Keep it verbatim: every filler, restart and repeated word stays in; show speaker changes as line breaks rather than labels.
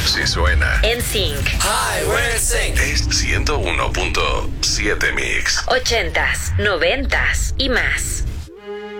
Si suena.
N Sync.
Hi, we're N Sync.
Es ciento uno punto siete Mix.
Ochentas, noventas y más.